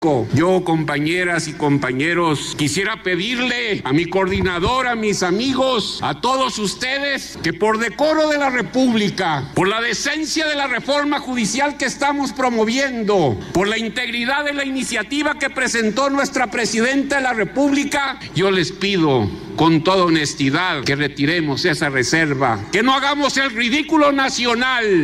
Yo, compañeras y compañeros, quisiera pedirle a mi coordinador, a mis amigos, a todos ustedes, que por decoro de la República, por la decencia de la reforma judicial que estamos promoviendo, por la integridad de la iniciativa que presentó nuestra Presidenta de la República, yo les pido con toda honestidad que retiremos esa reserva, que no hagamos el ridículo nacional,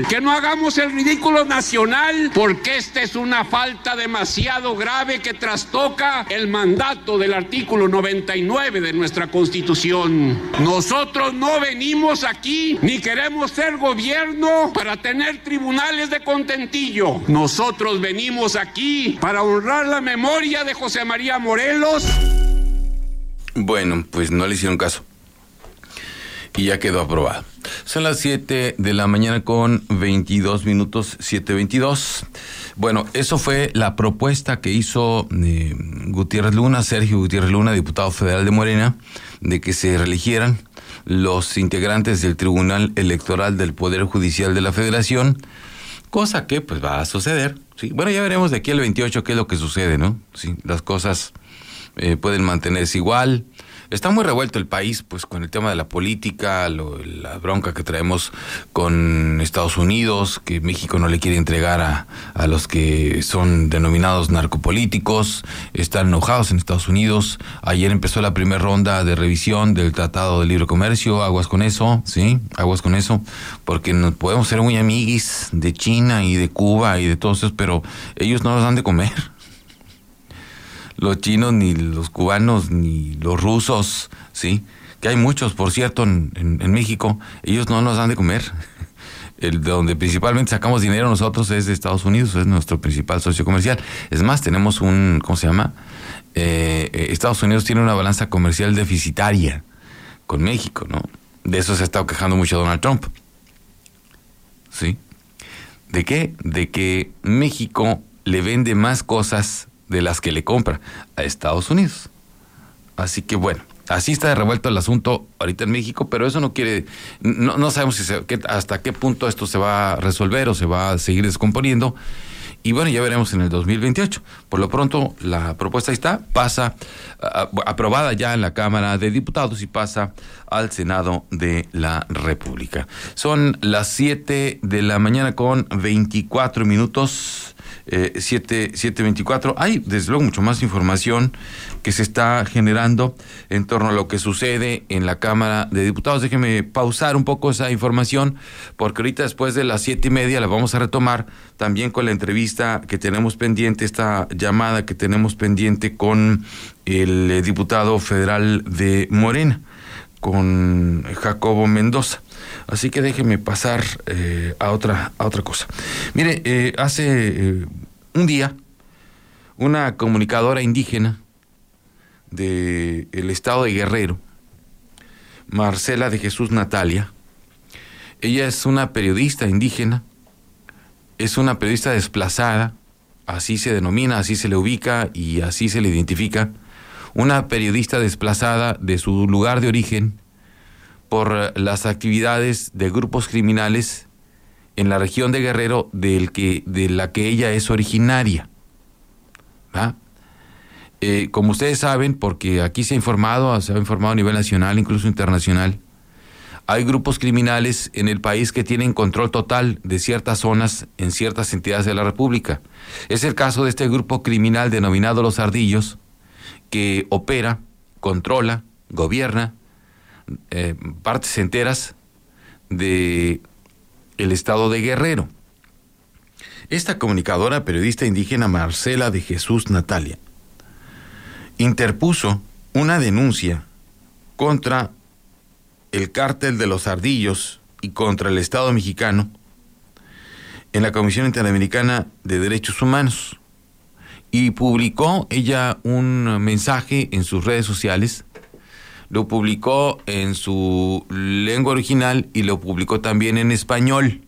porque esta es una falta demasiado grave que trastoca el mandato del artículo 99 de nuestra Constitución. Nosotros no venimos aquí ni queremos ser gobierno para tener tribunales de contentillo. Nosotros venimos aquí para honrar la memoria de José María Morelos. Bueno, pues no le hicieron caso y ya quedó aprobado. Son las 7 de la mañana con 22 minutos, 7:22. Bueno, eso fue la propuesta que hizo Sergio Gutiérrez Luna, diputado federal de Morena, de que se reeligieran los integrantes del Tribunal Electoral del Poder Judicial de la Federación, cosa que pues va a suceder. Sí. Bueno, ya veremos de aquí al 28 qué es lo que sucede, ¿no? Sí, las cosas pueden mantenerse igual. Está muy revuelto el país, pues, con el tema de la política, la bronca que traemos con Estados Unidos, que México no le quiere entregar a los que son denominados narcopolíticos. Están enojados en Estados Unidos. Ayer empezó la primera ronda de revisión del Tratado de Libre Comercio. Aguas con eso, ¿sí? Aguas con eso, porque nos podemos ser muy amiguis de China y de Cuba y de todos esos, pero ellos no nos dan de comer. Los chinos, ni los cubanos, ni los rusos, ¿sí? Que hay muchos, por cierto, en México. Ellos no nos dan de comer. De donde principalmente sacamos dinero nosotros es de Estados Unidos, es nuestro principal socio comercial. Es más, tenemos Estados Unidos tiene una balanza comercial deficitaria con México, ¿no? De eso se ha estado quejando mucho Donald Trump. ¿Sí? ¿De qué? De que México le vende más cosas de las que le compra a Estados Unidos. Así que bueno, así está de revuelto el asunto ahorita en México, pero eso no quiere, no sabemos hasta qué punto esto se va a resolver o se va a seguir descomponiendo. Y bueno, ya veremos en el 2028. Por lo pronto, la propuesta está, pasa, aprobada ya en la Cámara de Diputados y pasa al Senado de la República. Son las 7 de la mañana con 24 minutos. 7:24. Hay, desde luego, mucho más información que se está generando en torno a lo que sucede en la Cámara de Diputados. Déjeme pausar un poco esa información, porque ahorita después de las 7:30 la vamos a retomar también con la entrevista que tenemos pendiente, esta llamada que tenemos pendiente con el diputado federal de Morena, con Jacobo Mendoza. Así que déjeme pasar a otra cosa. Mire, hace un día, una comunicadora indígena del estado de Guerrero, Marcela de Jesús Natalia, ella es una periodista indígena, es una periodista desplazada, así se denomina, así se le ubica y así se le identifica, una periodista desplazada de su lugar de origen por las actividades de grupos criminales en la región de Guerrero de la que ella es originaria. ¿Va? Como ustedes saben, porque aquí se ha informado a nivel nacional, incluso internacional, hay grupos criminales en el país que tienen control total de ciertas zonas en ciertas entidades de la República. Es el caso de este grupo criminal denominado Los Ardillos, que opera, controla, gobierna partes enteras de el estado de Guerrero. Esta comunicadora periodista indígena Marcela de Jesús Natalia interpuso una denuncia contra el cártel de Los Ardillos y contra el Estado mexicano en la Comisión Interamericana de Derechos Humanos, y publicó ella un mensaje en sus redes sociales. Lo publicó en su lengua original y lo publicó también en español.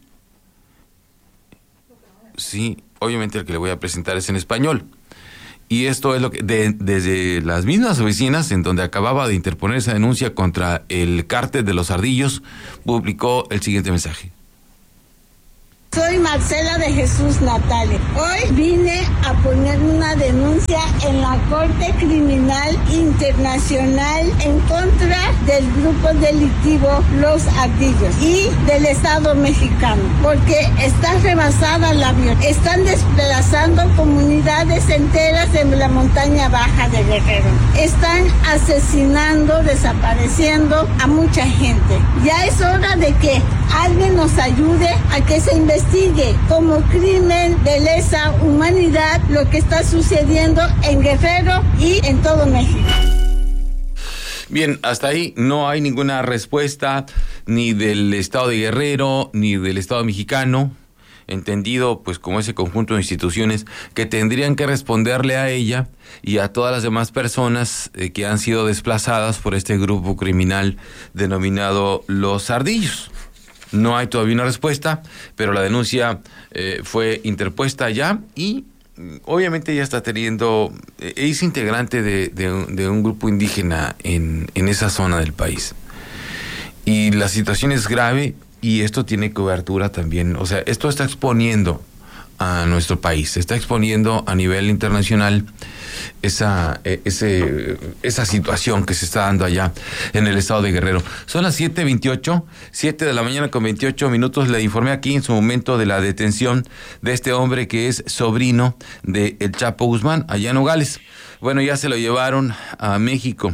Sí, obviamente el que le voy a presentar es en español. Y esto es lo que desde las mismas oficinas en donde acababa de interponer esa denuncia contra el cártel de Los Ardillos, publicó el siguiente mensaje. Soy Marcela de Jesús Natale. Hoy vine a poner una denuncia en la Corte Criminal Internacional en contra del grupo delictivo Los Ardillos y del Estado mexicano, porque está rebasada la violencia. Están desplazando comunidades enteras en la montaña baja de Guerrero. Están asesinando, desapareciendo a mucha gente. Ya es hora de que alguien nos ayude a que se investigue como crimen de lesa humanidad lo que está sucediendo en Guerrero y en todo México. Bien, hasta ahí no hay ninguna respuesta ni del Estado de Guerrero ni del Estado mexicano, entendido pues como ese conjunto de instituciones que tendrían que responderle a ella y a todas las demás personas que han sido desplazadas por este grupo criminal denominado Los Ardillos. No hay todavía una respuesta, pero la denuncia fue interpuesta ya y obviamente ya está teniendo, es integrante de un grupo indígena en esa zona del país. Y la situación es grave y esto tiene cobertura también, o sea, esto está exponiendo a nuestro país, se está exponiendo a nivel internacional esa situación que se está dando allá en el estado de Guerrero. Son las 7:28, 7 de la mañana con 28 minutos. Le informé aquí en su momento de la detención de este hombre que es sobrino de El Chapo Guzmán, allá en Nogales. Bueno, ya se lo llevaron a México.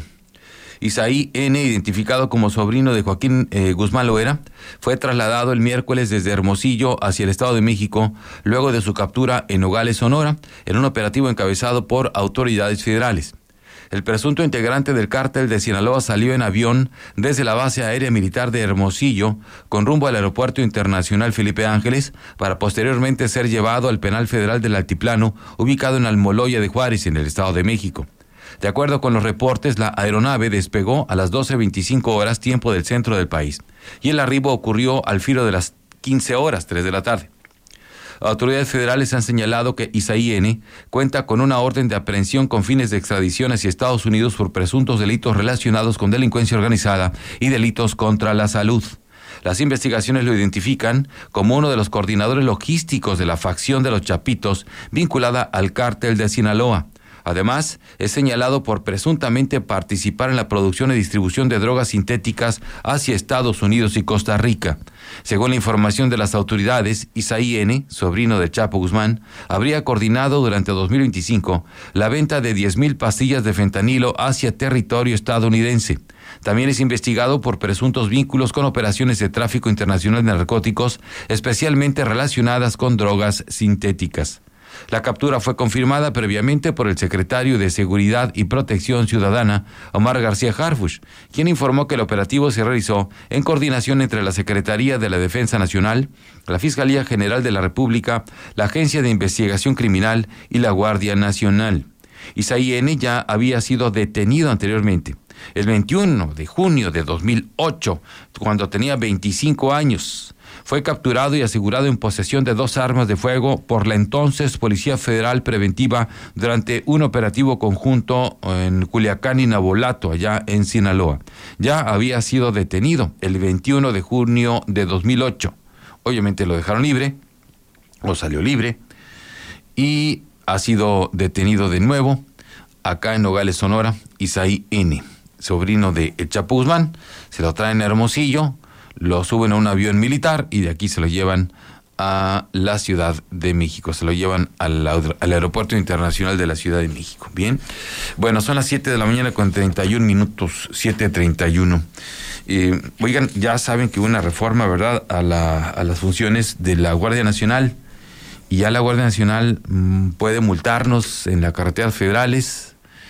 Isaí N., identificado como sobrino de Joaquín Guzmán Loera, fue trasladado el miércoles desde Hermosillo hacia el Estado de México, luego de su captura en Nogales, Sonora, en un operativo encabezado por autoridades federales. El presunto integrante del cártel de Sinaloa salió en avión desde la base aérea militar de Hermosillo con rumbo al Aeropuerto Internacional Felipe Ángeles para posteriormente ser llevado al Penal Federal del Altiplano, ubicado en Almoloya de Juárez, en el Estado de México. De acuerdo con los reportes, la aeronave despegó a las 12:25 horas, tiempo del centro del país, y el arribo ocurrió al filo de las 15 horas, 3 de la tarde. Autoridades federales han señalado que Isaí N. cuenta con una orden de aprehensión con fines de extradición hacia Estados Unidos por presuntos delitos relacionados con delincuencia organizada y delitos contra la salud. Las investigaciones lo identifican como uno de los coordinadores logísticos de la facción de los Chapitos vinculada al cártel de Sinaloa. Además, es señalado por presuntamente participar en la producción y distribución de drogas sintéticas hacia Estados Unidos y Costa Rica. Según la información de las autoridades, Isaí N., sobrino de Chapo Guzmán, habría coordinado durante 2025 la venta de 10,000 pastillas de fentanilo hacia territorio estadounidense. También es investigado por presuntos vínculos con operaciones de tráfico internacional de narcóticos, especialmente relacionadas con drogas sintéticas. La captura fue confirmada previamente por el secretario de Seguridad y Protección Ciudadana, Omar García Harfuch, quien informó que el operativo se realizó en coordinación entre la Secretaría de la Defensa Nacional, la Fiscalía General de la República, la Agencia de Investigación Criminal y la Guardia Nacional. Isaí N. ya había sido detenido anteriormente, el 21 de junio de 2008, cuando tenía 25 años. Fue capturado y asegurado en posesión de 2 armas de fuego por la entonces Policía Federal Preventiva durante un operativo conjunto en Culiacán y Nabolato, allá en Sinaloa. Ya había sido detenido el 21 de junio de 2008. Obviamente lo dejaron libre, o salió libre, y ha sido detenido de nuevo acá en Nogales, Sonora, Isaí N., sobrino de El Chapo Guzmán. Se lo traen a Hermosillo, lo suben a un avión militar y de aquí se lo llevan a la Ciudad de México, se lo llevan al Aeropuerto Internacional de la Ciudad de México. Bien, bueno, son las 7 de la mañana con 31 minutos, 7:31. Oigan, ya saben que hubo una reforma, ¿verdad?, a las funciones de la Guardia Nacional, y ya la Guardia Nacional puede multarnos en las carreteras federales,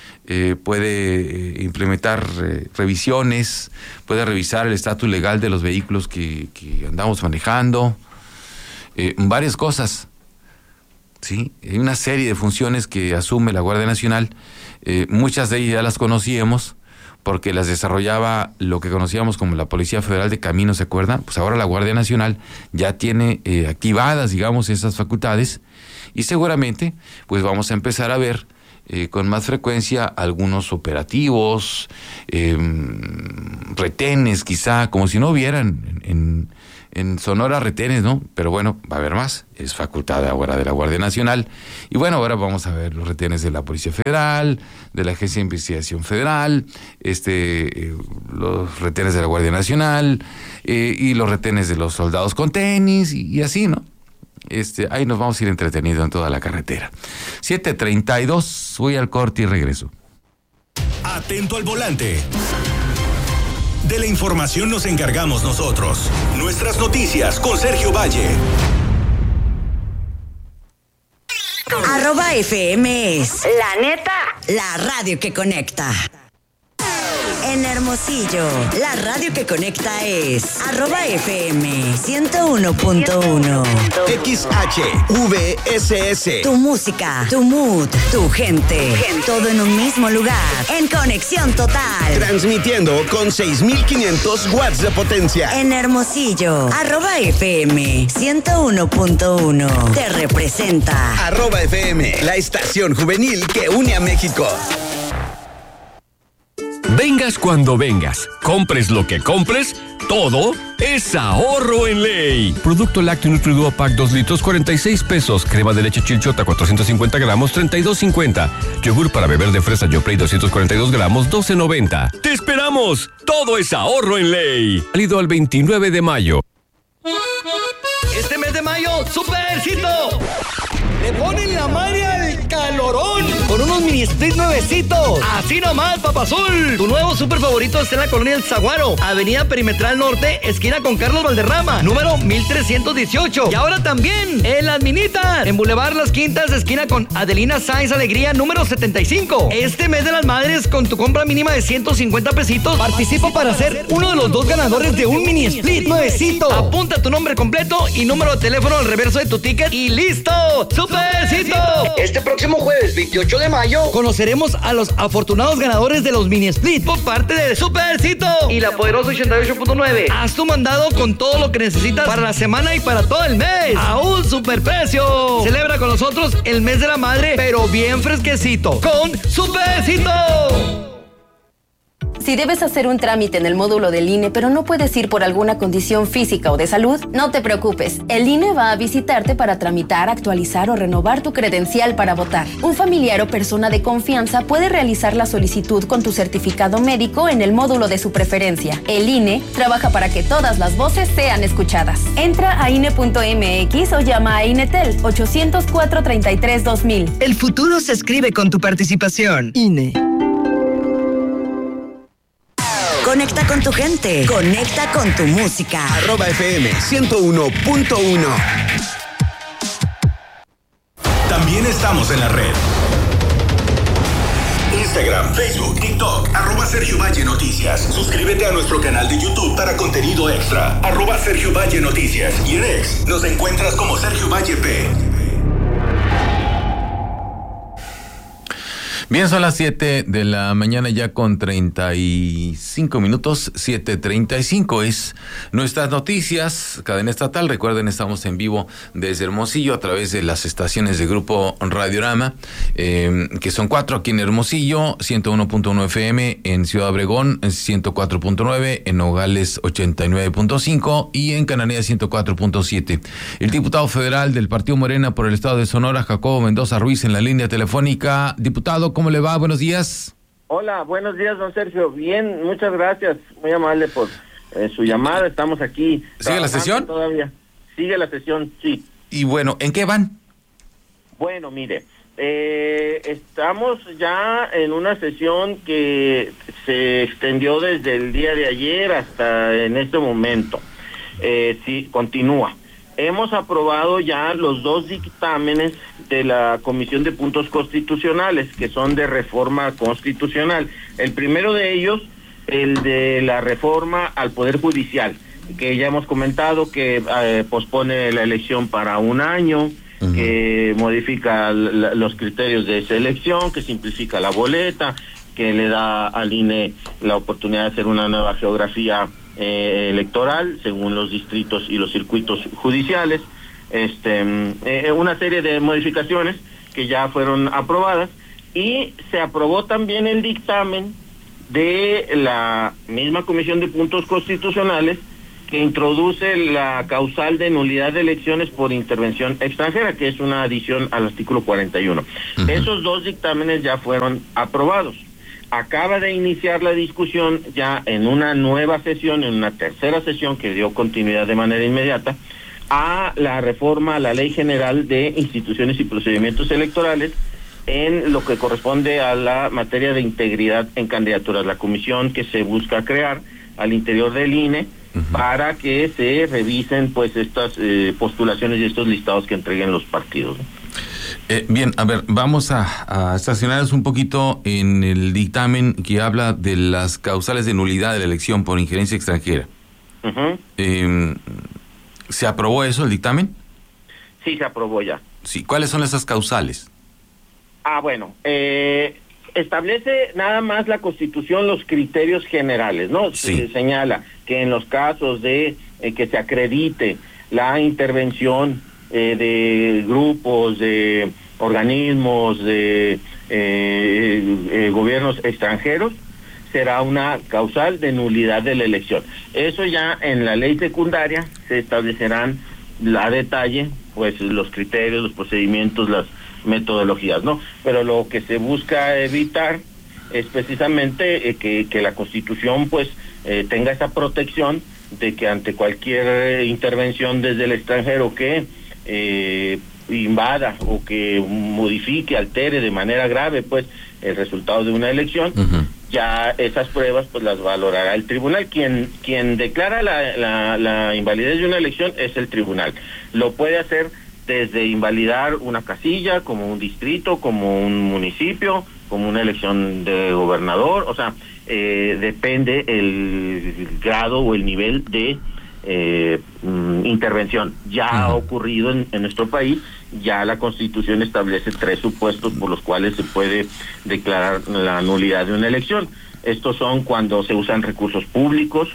puede implementar revisiones, puede revisar el estatus legal de los vehículos que andamos manejando, varias cosas, ¿sí? Hay una serie de funciones que asume la Guardia Nacional, muchas de ellas ya las conocíamos, porque las desarrollaba lo que conocíamos como la Policía Federal de Caminos, ¿se acuerdan? Pues ahora la Guardia Nacional ya tiene activadas, digamos, esas facultades, y seguramente pues vamos a empezar a ver con más frecuencia algunos operativos, retenes quizá, como si no hubieran en En Sonora retenes, ¿no? Pero bueno, va a haber más. Es facultad ahora de la Guardia Nacional. Y bueno, ahora vamos a ver los retenes de la Policía Federal, de la Agencia de Investigación Federal, los retenes de la Guardia Nacional, y los retenes de los soldados con tenis, y así, ¿no? Ahí nos vamos a ir entretenidos en toda la carretera. 7:32, voy al corte y regreso. Atento al volante. De la información nos encargamos nosotros. Nuestras noticias con Sergio Valle. @FM es la neta, la radio que conecta. En Hermosillo, la radio que conecta es @FM 101.1. XHVSS. Tu música, tu mood, tu gente. Todo en un mismo lugar. En conexión total. Transmitiendo con 6,500 watts de potencia. En Hermosillo, @FM 101.1. Te representa. @FM, la estación juvenil que une a México. Vengas cuando vengas, compres lo que compres, todo es ahorro en ley. Producto lácteo Nutriduo Pack 2 litros, 46 pesos. Crema de leche Chilchota, 450 gramos, 32.50. Yogur para beber de fresa Yoplait, 242 gramos, 12.90. ¡Te esperamos! Todo es ahorro en ley. Válido al 29 de mayo. Este mes de mayo, ¡Supercito! Le ponen la madre al calorón con unos mini split nuevecitos. Así nomás, papazul. Tu nuevo super favorito está en la colonia El Zaguaro, Avenida Perimetral Norte, esquina con Carlos Valderrama, número 1318. Y ahora también en Las Minitas, en Boulevard Las Quintas, esquina con Adelina Sáenz Alegría, número 75. Este mes de las madres, con tu compra mínima de 150 pesitos, participa para ser uno de los 2 ganadores de un mini split nuevecito. Apunta tu nombre completo y número de teléfono al reverso de tu ticket y ¡listo! ¡Supercito! Este próximo jueves 28 de mayo conoceremos a los afortunados ganadores de los mini split por parte de Supercito y la poderosa 88.9. Haz tu mandado con todo lo que necesitas para la semana y para todo el mes a un superprecio. Celebra con nosotros el mes de la madre, pero bien fresquecito con Supercito. Si debes hacer un trámite en el módulo del INE, pero no puedes ir por alguna condición física o de salud, no te preocupes. El INE va a visitarte para tramitar, actualizar o renovar tu credencial para votar. Un familiar o persona de confianza puede realizar la solicitud con tu certificado médico en el módulo de su preferencia. El INE trabaja para que todas las voces sean escuchadas. Entra a INE.mx o llama a INETEL 804-33-2000. El futuro se escribe con tu participación. INE. Conecta con tu gente. Conecta con tu música. @FM 101.1. También estamos en la red. Instagram, Facebook, TikTok, @Sergio Valle Noticias. Suscríbete a nuestro canal de YouTube para contenido extra. @Sergio Valle Noticias. Y en X nos encuentras como Sergio Valle P. Bien, son las 7 de la mañana ya con 35 minutos, 7:35 es nuestras noticias, cadena estatal. Recuerden, estamos en vivo desde Hermosillo a través de las estaciones de Grupo Radiorama, que son 4 aquí en Hermosillo, 101.1 FM, en Ciudad Obregón, 104.9, en Nogales 89.5 y en Cananea 104.7. El diputado federal del Partido Morena por el estado de Sonora, Jacobo Mendoza Ruiz, en la línea telefónica. Diputado, ¿cómo le va? Buenos días. Hola, buenos días, don Sergio. Bien, muchas gracias. Muy amable por su llamada. Estamos aquí. ¿Sigue la sesión? Todavía. Sigue la sesión, sí. Y bueno, ¿en qué van? Bueno, mire, estamos ya en una sesión que se extendió desde el día de ayer hasta en este momento. Sí, continúa. Hemos aprobado ya los 2 dictámenes de la Comisión de Puntos Constitucionales, que son de reforma constitucional. El primero de ellos, el de la reforma al Poder Judicial, que ya hemos comentado que pospone la elección para un año, que modifica los criterios de esa elección, que simplifica la boleta, que le da al INE la oportunidad de hacer una nueva geografía electoral según los distritos y los circuitos judiciales, una serie de modificaciones que ya fueron aprobadas, y se aprobó también el dictamen de la misma Comisión de Puntos Constitucionales que introduce la causal de nulidad de elecciones por intervención extranjera, que es una adición al artículo 41. Esos dos dictámenes ya fueron aprobados. Acaba de iniciar la discusión ya en una nueva sesión, en una tercera sesión que dio continuidad de manera inmediata a la reforma a la Ley General de Instituciones y Procedimientos Electorales en lo que corresponde a la materia de integridad en candidaturas, la comisión que se busca crear al interior del INE para que se revisen pues estas postulaciones y estos listados que entreguen los partidos. Bien, a ver, vamos a estacionarnos un poquito en el dictamen que habla de las causales de nulidad de la elección por injerencia extranjera. ¿Se aprobó eso, el dictamen? Sí, se aprobó ya. Sí, ¿cuáles son esas causales? Bueno, establece nada más la Constitución los criterios generales, ¿no? Sí. Se señala que en los casos de que se acredite la intervención de grupos, de organismos, de gobiernos extranjeros, será una causal de nulidad de la elección. Eso ya en la ley secundaria se establecerán a detalle, pues los criterios, los procedimientos, las metodologías, ¿no? Pero lo que se busca evitar es precisamente que la Constitución pues tenga esa protección de que ante cualquier intervención desde el extranjero que invada o que modifique, altere de manera grave pues el resultado de una elección, ya esas pruebas pues las valorará el tribunal. Quien declara la invalidez de una elección es el tribunal. Lo puede hacer desde invalidar una casilla, como un distrito, como un municipio, como una elección de gobernador, o sea, depende el grado o el nivel de intervención. Ya ha ocurrido en nuestro país, ya la Constitución establece 3 supuestos por los cuales se puede declarar la nulidad de una elección. Estos son cuando se usan recursos públicos,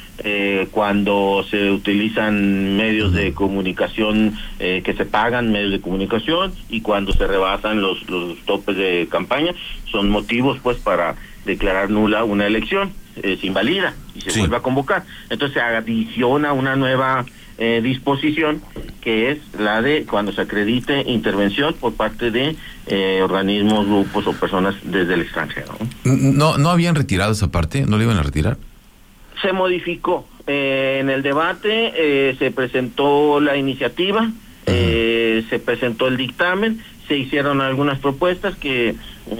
cuando se utilizan medios de comunicación que se pagan, medios de comunicación, y cuando se rebasan los topes de campaña, son motivos pues para declarar nula una elección. Se invalida y se vuelve a convocar. Entonces se adiciona una nueva disposición, que es la de cuando se acredite intervención por parte de organismos, grupos o personas desde el extranjero. ¿No habían retirado esa parte? ¿No la iban a retirar? Se modificó. En el debate se presentó la iniciativa, se presentó el dictamen, se hicieron algunas propuestas que,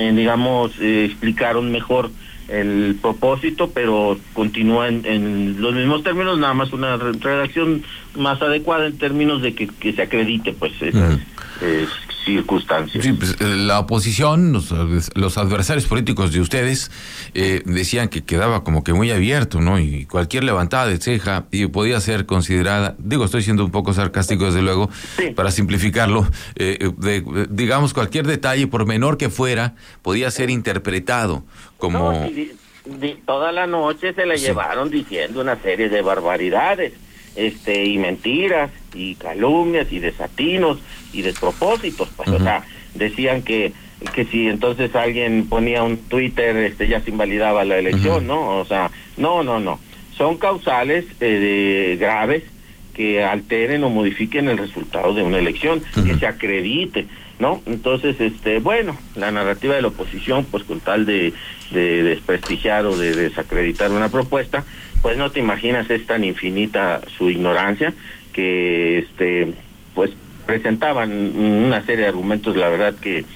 explicaron mejor el propósito, pero continúa en los mismos términos, nada más una redacción más adecuada en términos de que se acredite pues esas circunstancias. Sí, pues, la oposición, los adversarios políticos de ustedes decían que quedaba como que muy abierto, ¿no? Y cualquier levantada de ceja y podía ser considerada, estoy siendo un poco sarcástico desde luego, para simplificarlo, digamos cualquier detalle, por menor que fuera, podía ser interpretado como... No, toda la noche se le llevaron diciendo una serie de barbaridades, y mentiras, y calumnias, y desatinos, y despropósitos, pues, o sea, decían que si entonces alguien ponía un Twitter, ya se invalidaba la elección, ¿no? O sea, no, son causales graves que alteren o modifiquen el resultado de una elección, que se acredite, ¿no? Entonces, la narrativa de la oposición, pues con tal de desprestigiar o de desacreditar una propuesta, pues no te imaginas, es tan infinita su ignorancia que, pues presentaban una serie de argumentos, la verdad que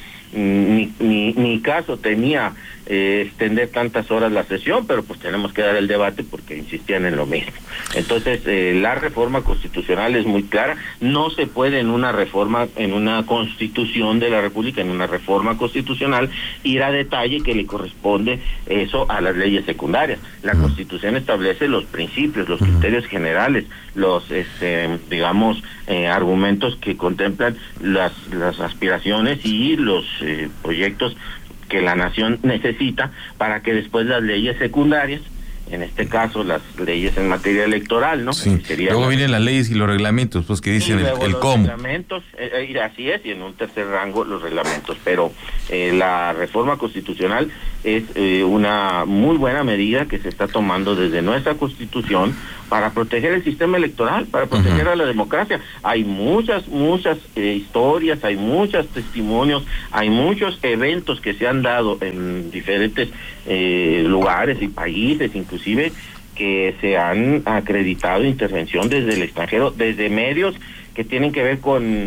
ni caso tenía extender tantas horas la sesión, pero pues tenemos que dar el debate porque insistían en lo mismo. Entonces la reforma constitucional es muy clara, no se puede en una reforma, en una constitución de la República, en una reforma constitucional, ir a detalle que le corresponde eso a las leyes secundarias. La Constitución establece los principios, los criterios generales, los argumentos que contemplan las aspiraciones y los proyectos que la nación necesita para que después las leyes secundarias en este caso las leyes en materia electoral, ¿no? Sí. Luego vienen las leyes y los reglamentos, pues que dicen el cómo. Reglamentos, así es, y en un tercer rango los reglamentos, pero la reforma constitucional es una muy buena medida que se está tomando desde nuestra Constitución para proteger el sistema electoral, para proteger a la democracia. Hay muchas historias, hay muchos testimonios, hay muchos eventos que se han dado en diferentes lugares y países, inclusive, que se han acreditado intervención desde el extranjero, desde medios que tienen que ver con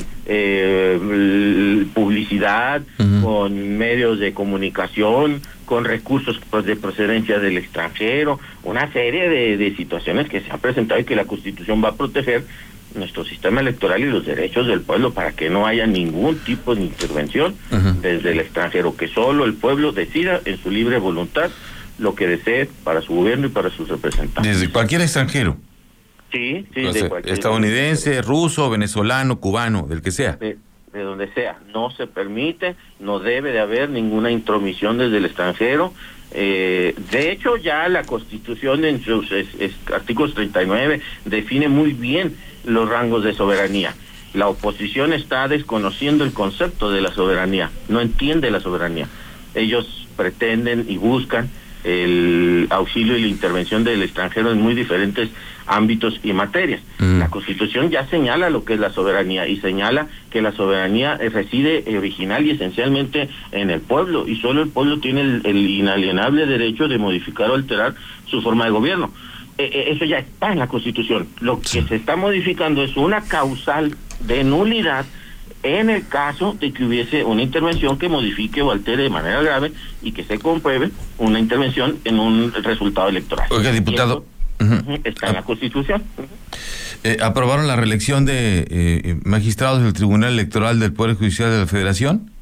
publicidad, con medios de comunicación, con recursos de procedencia del extranjero, una serie de situaciones que se han presentado y que la Constitución va a proteger nuestro sistema electoral y los derechos del pueblo para que no haya ningún tipo de intervención desde el extranjero, que solo el pueblo decida en su libre voluntad lo que desee para su gobierno y para sus representantes. Desde cualquier extranjero. Sí, de cualquier estadounidense, ruso, venezolano, cubano, del que sea. De donde sea. No se permite, no debe de haber ninguna intromisión desde el extranjero. De hecho, ya la Constitución en sus artículos 39 define muy bien los rangos de soberanía. La oposición está desconociendo el concepto de la soberanía, no entiende la soberanía. Ellos pretenden y buscan el auxilio y la intervención del extranjero en muy diferentes ámbitos y materias. La Constitución ya señala lo que es la soberanía y señala que la soberanía reside original y esencialmente en el pueblo, y solo el pueblo tiene el inalienable derecho de modificar o alterar su forma de gobierno. Eso ya está en la Constitución. Lo que se está modificando es una causal de nulidad en el caso de que hubiese una intervención que modifique o altere de manera grave y que se compruebe una intervención en un resultado electoral. Oiga, diputado, está en la Constitución. ¿Aprobaron la reelección de magistrados del Tribunal Electoral del Poder Judicial de la Federación?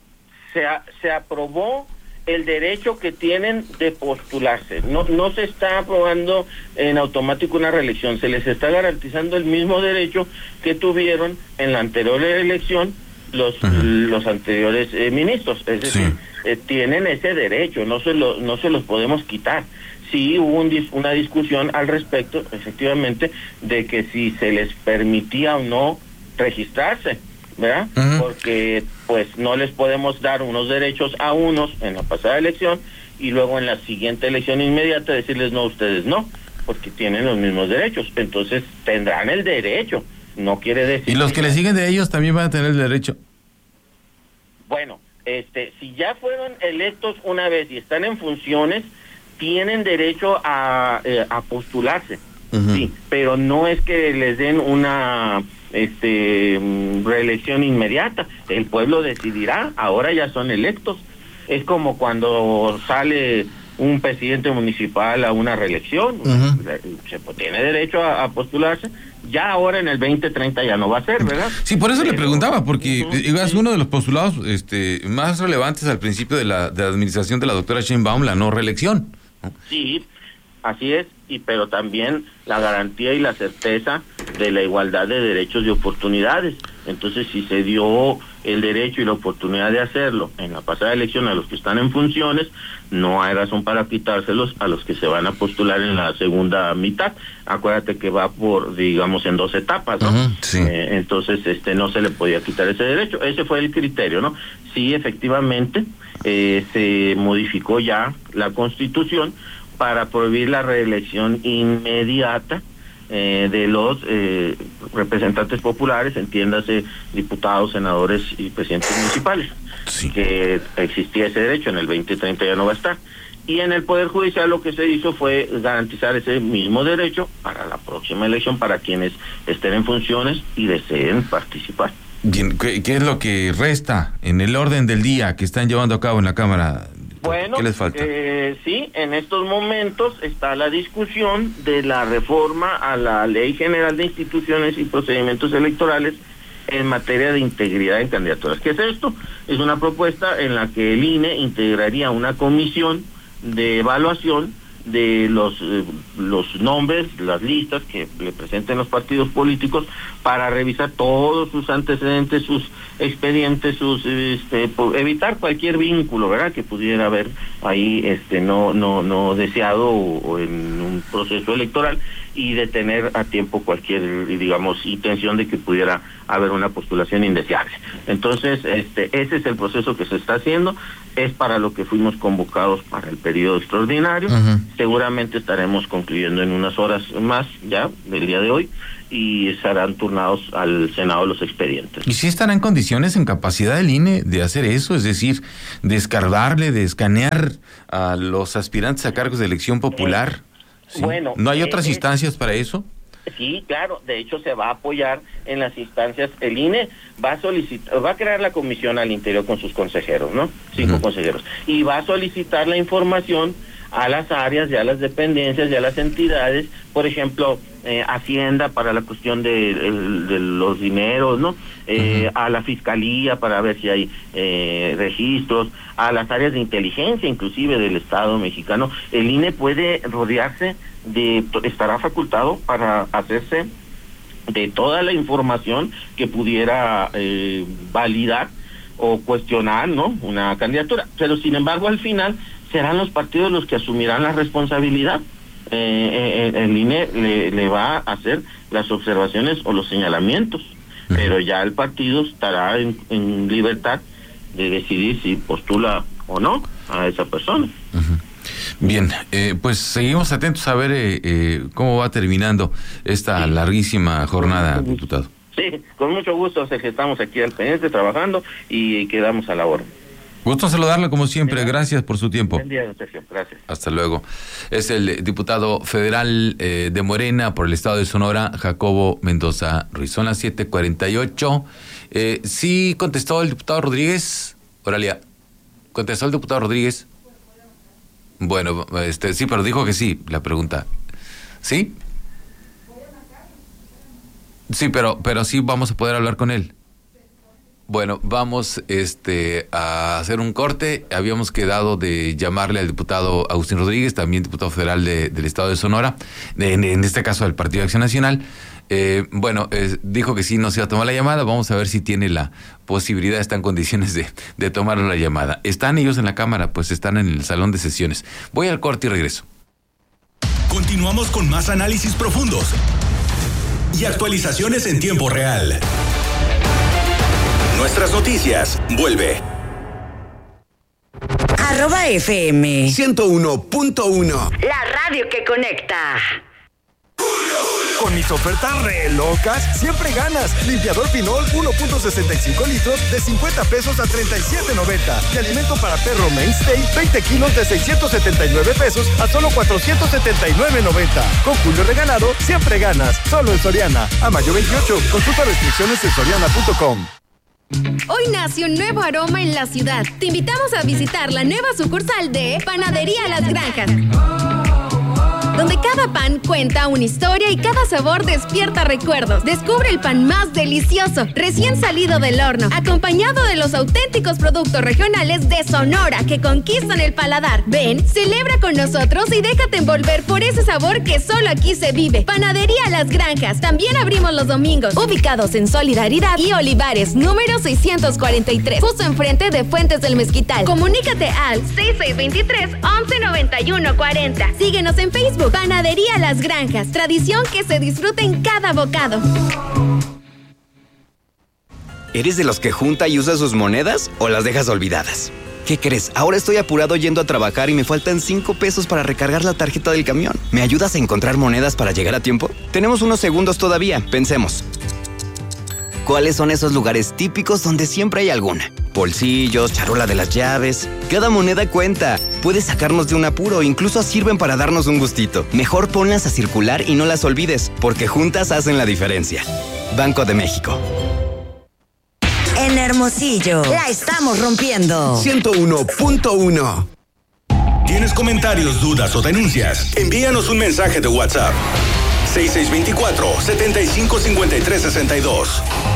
Se aprobó el derecho que tienen de postularse. No se está aprobando en automático una reelección, se les está garantizando el mismo derecho que tuvieron en la anterior elección los anteriores ministros. Es decir, tienen ese derecho, no se los podemos quitar. Sí hubo una discusión al respecto, efectivamente, de que si se les permitía o no registrarse, ¿verdad? Porque pues no les podemos dar unos derechos a unos en la pasada elección y luego en la siguiente elección inmediata decirles no, ustedes no, porque tienen los mismos derechos. Entonces tendrán el derecho, no quiere decir... ¿Y los que le siguen de ellos también van a tener el derecho? Bueno, si ya fueron electos una vez y están en funciones, tienen derecho a postularse, sí, pero no es que les den una reelección inmediata. El pueblo decidirá, ahora ya son electos. Es como cuando sale un presidente municipal a una reelección, se tiene derecho a postularse. Ya ahora en el 2030 ya no va a ser, ¿verdad? Sí, por eso le preguntaba, porque es uno de los postulados más relevantes al principio de la administración de la doctora Sheinbaum, la no reelección. Sí, así es, pero también la garantía y la certeza de la igualdad de derechos y oportunidades. Entonces, si se dio el derecho y la oportunidad de hacerlo en la pasada elección a los que están en funciones, no hay razón para quitárselos a los que se van a postular en la segunda mitad. Acuérdate que va por, digamos, en 2 etapas, ¿no? Sí. Entonces, no se le podía quitar ese derecho. Ese fue el criterio, ¿no? Sí, efectivamente, se modificó ya la Constitución para prohibir la reelección inmediata de los representantes populares, entiéndase diputados, senadores y presidentes municipales. Que existía ese derecho, en el 2030 ya no va a estar. Y en el Poder Judicial lo que se hizo fue garantizar ese mismo derecho para la próxima elección, para quienes estén en funciones y deseen participar. Bien, ¿qué es lo que resta en el orden del día que están llevando a cabo en la Cámara? Bueno, ¿qué les falta? Sí, en estos momentos está la discusión de la reforma a la Ley General de Instituciones y Procedimientos Electorales en materia de integridad en candidaturas. ¿Qué es esto? Es una propuesta en la que el INE integraría una comisión de evaluación de los nombres, las listas que le presenten los partidos políticos para revisar todos sus antecedentes, sus expedientes, evitar cualquier vínculo, ¿verdad?, que pudiera haber ahí no deseado o en un proceso electoral, y detener a tiempo cualquier, digamos, intención de que pudiera haber una postulación indeseable. Entonces, ese es el proceso que se está haciendo, es para lo que fuimos convocados para el periodo extraordinario. Seguramente estaremos concluyendo en unas horas más ya del día de hoy, y serán turnados al Senado los expedientes. ¿Y si estará en condiciones, en capacidad del INE de hacer eso? Es decir, de escarbarle, de escanear a los aspirantes a cargos de elección popular. ¿Sí? Bueno, ¿no hay otras instancias para eso? Sí, claro, de hecho se va a apoyar en las instancias. El INE va a crear la comisión al interior con sus consejeros, ¿no? 5 consejeros, y va a solicitar la información a las áreas, ya a las dependencias, ya a las entidades, por ejemplo, Hacienda para la cuestión de los dineros, ¿no? A la Fiscalía para ver si hay registros, a las áreas de inteligencia inclusive del Estado mexicano. El INE puede rodearse estará facultado para hacerse de toda la información que pudiera validar o cuestionar, ¿no?, una candidatura, pero sin embargo al final serán los partidos los que asumirán la responsabilidad. El INE le va a hacer las observaciones o los señalamientos, pero ya el partido estará en libertad de decidir si postula o no a esa persona. Bien, pues seguimos atentos a ver cómo va terminando esta larguísima jornada, diputado. Sí, con mucho gusto, Sergio, estamos aquí al pendiente trabajando y quedamos a la orden. Gusto saludarlo como siempre, gracias por su tiempo. Buen día, Sergio, gracias. Hasta luego. Es el diputado federal de Morena por el estado de Sonora, Jacobo Mendoza Ruiz. Son las 7:48. ¿Sí contestó el diputado Rodríguez? Oralia, ¿contestó el diputado Rodríguez? Bueno, sí, pero dijo que sí, la pregunta. ¿Sí? Sí, pero sí vamos a poder hablar con él. Bueno, vamos a hacer un corte. Habíamos quedado de llamarle al diputado Agustín Rodríguez, también diputado federal del estado de Sonora, en este caso del Partido de Acción Nacional. Dijo que sí, no se iba a tomar la llamada. Vamos a ver si tiene la posibilidad, está en condiciones de tomar la llamada. ¿Están ellos en la cámara? Pues están en el salón de sesiones. Voy al corte y regreso. Continuamos con más análisis profundos y actualizaciones en tiempo real. Nuestras noticias, vuelve. @FM 101.1. La radio que conecta. Con mis ofertas re locas, siempre ganas. Limpiador Pinol 1.65 litros de 50 pesos a 37.90. Y alimento para perro Mainstay 20 kilos de 679 pesos a solo 479.90. Con Julio regalado, siempre ganas. Solo en Soriana. A mayo 28. Consulta restricciones en soriana.com. Hoy nace un nuevo aroma en la ciudad. Te invitamos a visitar la nueva sucursal de Panadería Las Granjas, donde cada pan cuenta una historia y cada sabor despierta recuerdos. Descubre el pan más delicioso, recién salido del horno, acompañado de los auténticos productos regionales de Sonora que conquistan el paladar. Ven, celebra con nosotros y déjate envolver por ese sabor que solo aquí se vive. Panadería Las Granjas. También abrimos los domingos, ubicados en Solidaridad y Olivares, número 643, justo enfrente de Fuentes del Mezquital. Comunícate al 6623-119140. Síguenos en Facebook. Panadería Las Granjas, tradición que se disfruta en cada bocado. ¿Eres de los que junta y usa sus monedas o las dejas olvidadas? ¿Qué crees? Ahora estoy apurado yendo a trabajar y me faltan 5 pesos para recargar la tarjeta del camión. ¿Me ayudas a encontrar monedas para llegar a tiempo? Tenemos unos segundos todavía, pensemos. ¿Cuáles son esos lugares típicos donde siempre hay alguna? Bolsillos, charola de las llaves. Cada moneda cuenta. Puede sacarnos de un apuro, incluso sirven para darnos un gustito. Mejor ponlas a circular y no las olvides, porque juntas hacen la diferencia. Banco de México. En Hermosillo, la estamos rompiendo. 101.1. ¿Tienes comentarios, dudas o denuncias? Envíanos un mensaje de WhatsApp. 6624-755362.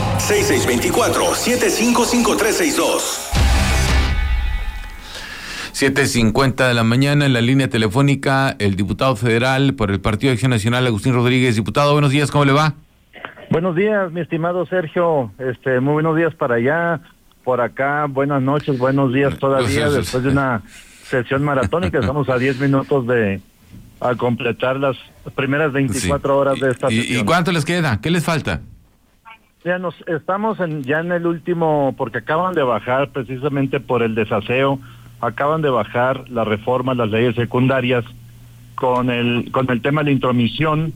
6624-755362. 7:50 de la mañana en la línea telefónica el diputado federal por el Partido de Acción Nacional, Agustín Rodríguez. Diputado, buenos días, ¿cómo le va? Buenos días, mi estimado Sergio. Muy buenos días para allá, por acá, buenas noches, buenos días todavía, después de una sesión maratónica. Estamos a 10 minutos a completar las primeras 24 horas de esta sesión. ¿Y cuánto les queda? ¿Qué les falta? Ya estamos ya en el último, porque acaban de bajar precisamente por el desaseo, acaban de bajar la reforma, las leyes secundarias con el tema de la intromisión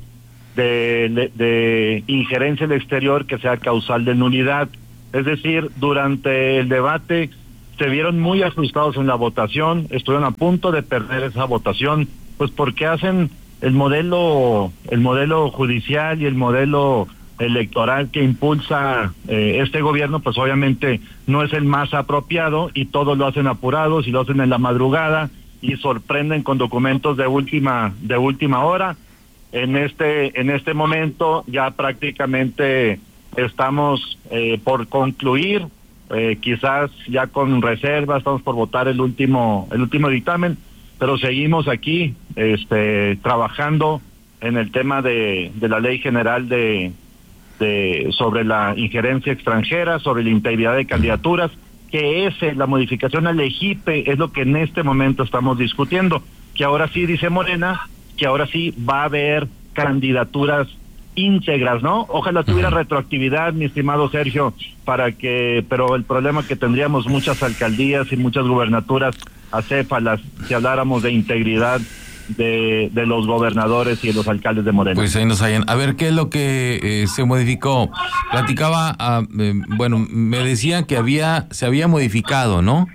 de injerencia del exterior que sea causal de nulidad. Es decir, durante el debate se vieron muy asustados en la votación, estuvieron a punto de perder esa votación, pues porque hacen el modelo judicial y el modelo electoral que impulsa este gobierno, pues obviamente no es el más apropiado y todos lo hacen apurados y lo hacen en la madrugada y sorprenden con documentos de última hora. En este momento ya prácticamente estamos por concluir, quizás ya con reserva, estamos por votar el último dictamen, pero seguimos aquí trabajando en el tema de la ley general sobre la injerencia extranjera, sobre la integridad de candidaturas, que la modificación al EJIPE es lo que en este momento estamos discutiendo, que ahora sí, dice Morena, que ahora sí va a haber candidaturas íntegras, ¿no? Ojalá tuviera retroactividad, mi estimado Sergio, pero el problema es que tendríamos muchas alcaldías y muchas gubernaturas acéfalas si habláramos de integridad de los gobernadores y de los alcaldes de Morena. Pues ahí nos hallan. A ver, ¿qué es lo que se modificó? Platicaba, me decían que se había modificado, ¿no?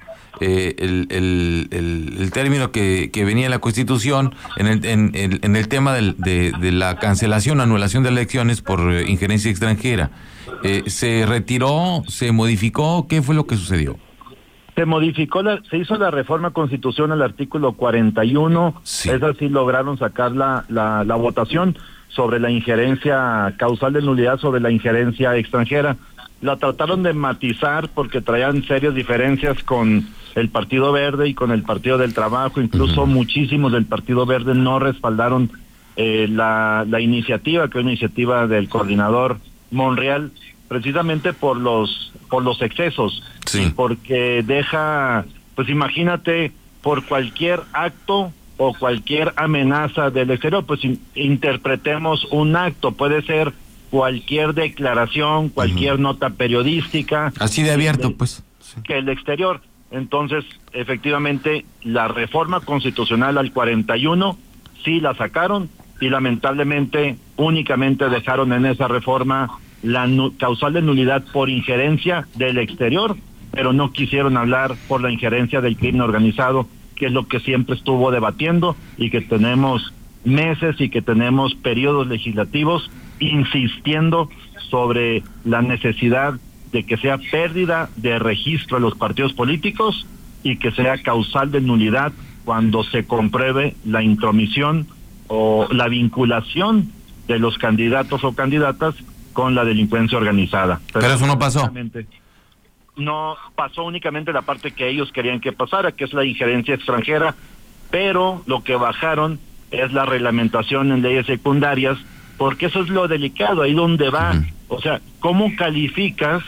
El término que venía en la Constitución en el tema de la cancelación, anulación de elecciones por injerencia extranjera. ¿Se retiró? ¿Se modificó? ¿Qué fue lo que sucedió? Se hizo la reforma constitucional al artículo 41, sí. Es así, lograron sacar la votación sobre la injerencia causal de nulidad, sobre la injerencia extranjera. La trataron de matizar porque traían serias diferencias con el Partido Verde y con el Partido del Trabajo, incluso muchísimos del Partido Verde no respaldaron la iniciativa, que es una iniciativa del coordinador Monreal, precisamente por los excesos, sí. Porque pues imagínate, por cualquier acto o cualquier amenaza del exterior, pues interpretemos un acto, puede ser cualquier declaración, cualquier nota periodística. Así de abierto, pues. Sí. Que el exterior. Entonces, efectivamente, la reforma constitucional al 41 sí la sacaron y lamentablemente únicamente dejaron en esa reforma la causal de nulidad por injerencia del exterior, pero no quisieron hablar por la injerencia del crimen organizado, que es lo que siempre estuvo debatiendo y que tenemos meses y que tenemos periodos legislativos insistiendo sobre la necesidad de que sea pérdida de registro de los partidos políticos y que sea causal de nulidad cuando se compruebe la intromisión o la vinculación de los candidatos o candidatas con la delincuencia organizada. Pero eso no pasó. No pasó únicamente la parte que ellos querían que pasara, que es la injerencia extranjera, pero lo que bajaron es la reglamentación en leyes secundarias, porque eso es lo delicado, ahí donde va. O sea, ¿cómo calificas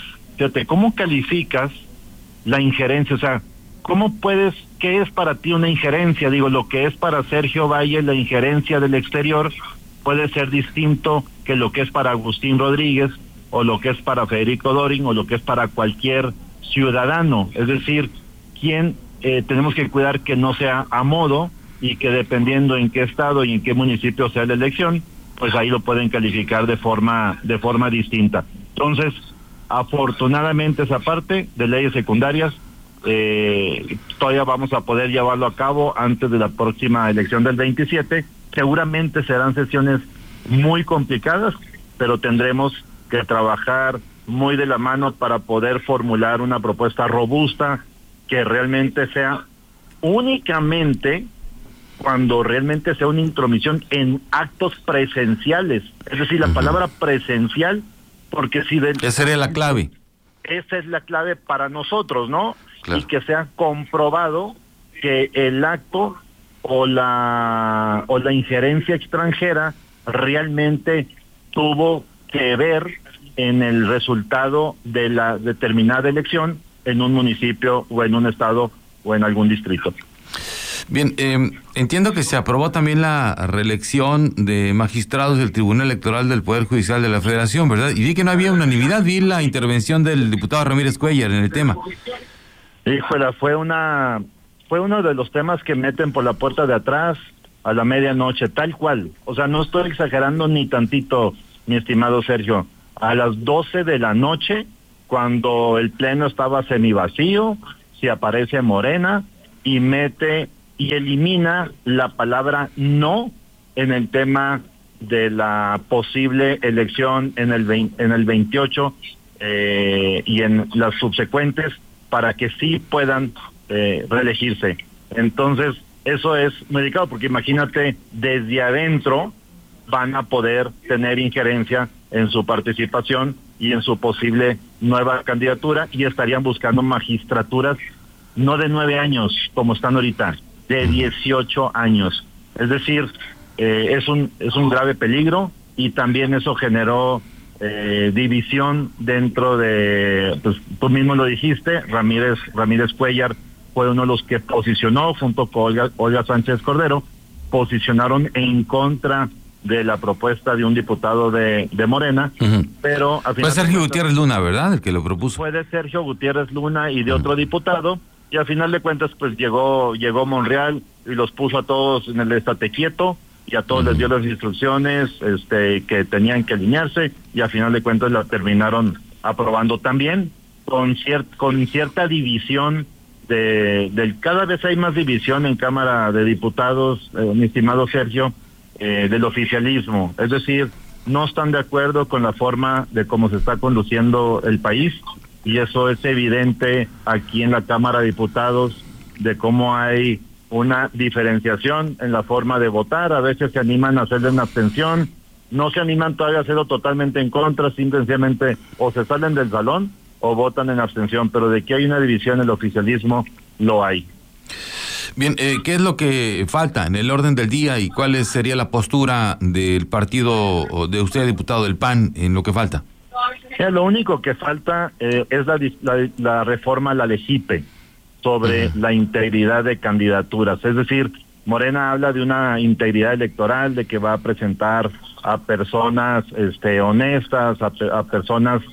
la injerencia? O sea, ¿qué es para ti una injerencia? Digo, lo que es para Sergio Valle la injerencia del exterior puede ser distinto que lo que es para Agustín Rodríguez, o lo que es para Federico Dorin, o lo que es para cualquier ciudadano. Es decir, tenemos que cuidar que no sea a modo, y que dependiendo en qué estado y en qué municipio sea la elección, pues ahí lo pueden calificar de forma distinta. Entonces, afortunadamente esa parte de leyes secundarias todavía vamos a poder llevarlo a cabo antes de la próxima elección del 27. Seguramente serán sesiones muy complicadas, pero tendremos que trabajar muy de la mano para poder formular una propuesta robusta que realmente sea únicamente cuando realmente sea una intromisión en actos presenciales. Es decir, la palabra presencial, porque si esa sería la clave. Esa es la clave para nosotros, ¿no? Claro. Y que sea comprobado que el acto o la injerencia extranjera realmente tuvo que ver en el resultado de la determinada elección en un municipio o en un estado o en algún distrito. Bien, entiendo que se aprobó también la reelección de magistrados del Tribunal Electoral del Poder Judicial de la Federación, ¿verdad? Y vi que no había unanimidad, vi la intervención del diputado Ramírez Cuellar en el tema. Híjole, fue uno de los temas que meten por la puerta de atrás a la medianoche, tal cual. O sea, no estoy exagerando ni tantito, mi estimado Sergio. A las 12 de la noche, cuando el pleno estaba semivacío, se aparece Morena y mete y elimina la palabra no en el tema de la posible elección en el 28 y en las subsecuentes para que sí puedan reelegirse. Entonces, eso es muy delicado porque imagínate, desde adentro van a poder tener injerencia en su participación y en su posible nueva candidatura y estarían buscando magistraturas no de 9 años como están ahorita, de 18 años. Es decir, es un grave peligro y también eso generó división dentro de, pues tú mismo lo dijiste, Ramírez Cuellar fue uno de los que posicionó junto con Olga Sánchez Cordero, posicionaron en contra de la propuesta de un diputado de Morena, pero al final fue Sergio Gutiérrez Luna, ¿verdad? El que lo propuso. Fue de Sergio Gutiérrez Luna y de otro diputado, y al final de cuentas pues llegó Monreal y los puso a todos en el estate quieto y a todos les dio las instrucciones que tenían que alinearse y al final de cuentas la terminaron aprobando también con cierta división cada vez hay más división en Cámara de Diputados, mi estimado Sergio, del oficialismo, es decir, no están de acuerdo con la forma de cómo se está conduciendo el país y eso es evidente aquí en la Cámara de Diputados de cómo hay una diferenciación en la forma de votar, a veces se animan a hacerle una abstención, no se animan todavía a hacerlo totalmente en contra, simplemente o se salen del salón o votan en abstención, pero de que hay una división en el oficialismo, lo hay. Bien, ¿qué es lo que falta en el orden del día y cuál sería la postura del partido de usted, diputado del PAN, en lo que falta? Lo único que falta es la reforma a la LEGIPE sobre la integridad de candidaturas. Es decir, Morena habla de una integridad electoral, de que va a presentar a personas honestas, a personas